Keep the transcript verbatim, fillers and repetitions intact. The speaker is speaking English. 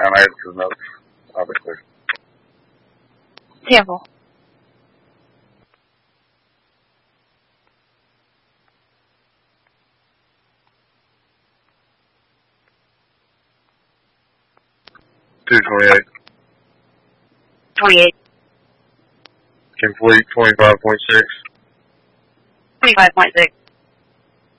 kind of added to the notes, obviously. Careful. two twenty-eight. twenty-eight. Complete twenty-five point six. twenty-five point six.